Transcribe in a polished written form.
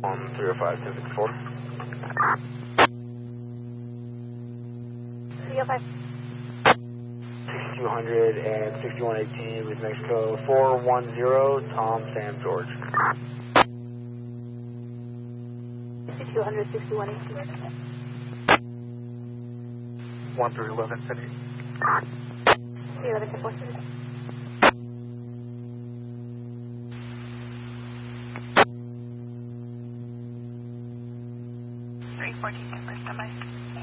305, 1064. 305. 6200 and 6118 with Mexico 410, Tom, Sam, George. 6200, 6118. 1311, 10. 11, 10, 4. 314, 10, 1, standby.